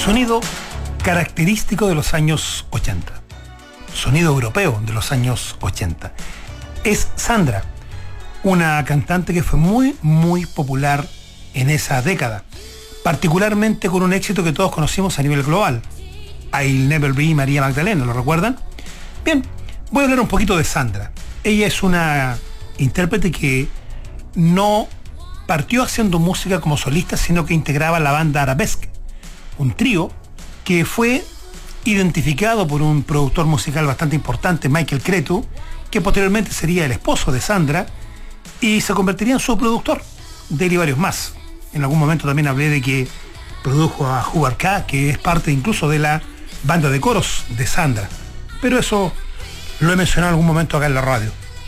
Sonido característico de los años 80. Sonido europeo de los años 80. Es Sandra, una cantante que fue muy popular en esa década, particularmente con un éxito que todos conocimos a nivel global, I'll Never Be María Magdalena, ¿lo recuerdan? Bien, voy a hablar un poquito de Sandra. Ella es una intérprete que no partió haciendo música como solista, sino que integraba la banda Arabesque, un trío que fue identificado por un productor musical bastante importante, Michael Cretu, que posteriormente sería el esposo de Sandra y se convertiría en su productor de él y varios más. En algún momento también hablé de que produjo a Hubert K., que es parte incluso de la banda de coros de Sandra, pero eso lo he mencionado en algún momento acá en la radio.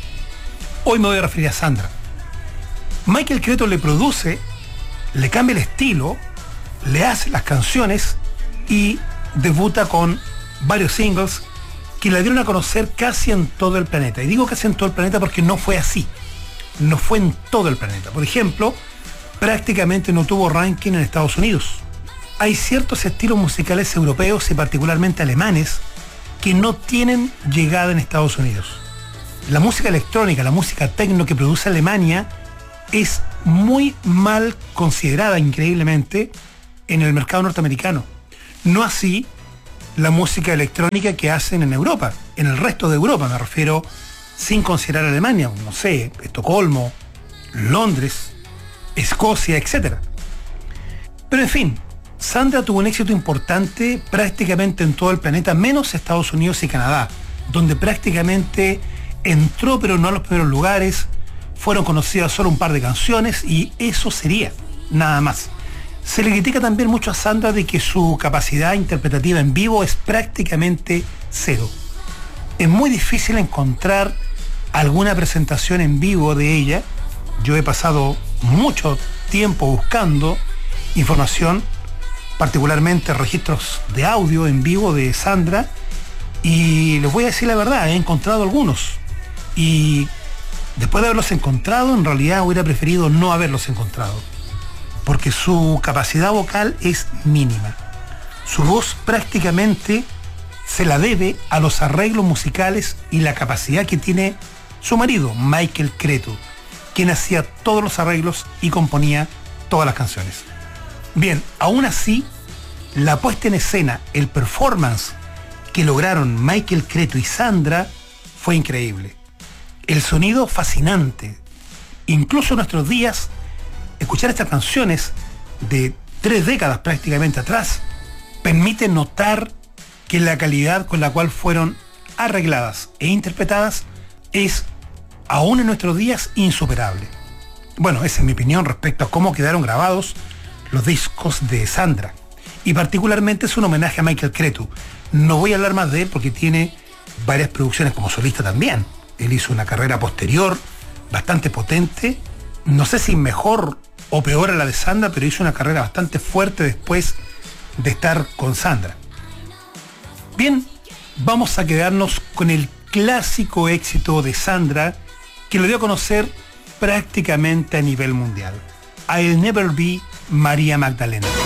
Hoy me voy a referir a Sandra. Michael Cretu le produce, le cambia el estilo, le hace las canciones y debuta con varios singles que la dieron a conocer casi en todo el planeta. Y digo casi en todo el planeta porque no fue así. No fue en todo el planeta. Por ejemplo, prácticamente no tuvo ranking en Estados Unidos. Hay ciertos estilos musicales europeos y particularmente alemanes que no tienen llegada en Estados Unidos. La música electrónica, la música techno que produce Alemania es muy mal considerada, increíblemente, en el mercado norteamericano. No así la música electrónica que hacen en Europa, en el resto de Europa me refiero, sin considerar Alemania, no sé, Estocolmo, Londres, Escocia, etc. Pero en fin, Sandra tuvo un éxito importante prácticamente en todo el planeta, menos Estados Unidos y Canadá, donde prácticamente entró pero no a los primeros lugares, fueron conocidas solo un par de canciones y eso sería, nada más. Se le critica también mucho a Sandra de que su capacidad interpretativa en vivo es prácticamente cero. Es muy difícil encontrar alguna presentación en vivo de ella. Yo he pasado mucho tiempo buscando información, particularmente registros de audio en vivo de Sandra, y les voy a decir la verdad, he encontrado algunos. Y después de haberlos encontrado, en realidad hubiera preferido no haberlos encontrado, porque su capacidad vocal es mínima. Su voz prácticamente se la debe a los arreglos musicales y la capacidad que tiene su marido, Michael Cretu, quien hacía todos los arreglos y componía todas las canciones. Bien, aún así, la puesta en escena, el performance que lograron Michael Cretu y Sandra fue increíble. El sonido fascinante. Incluso en nuestros días, escuchar estas canciones de 3 décadas prácticamente atrás permite notar que la calidad con la cual fueron arregladas e interpretadas es, aún en nuestros días, insuperable. Bueno, esa es mi opinión respecto a cómo quedaron grabados los discos de Sandra. Y particularmente es un homenaje a Michael Cretu. No voy a hablar más de él porque tiene varias producciones como solista también. Él hizo una carrera posterior bastante potente. No sé si mejor o peor a la de Sandra, pero hizo una carrera bastante fuerte después de estar con Sandra. Bien, vamos a quedarnos con el clásico éxito de Sandra, que lo dio a conocer prácticamente a nivel mundial. I'll Never Be María Magdalena.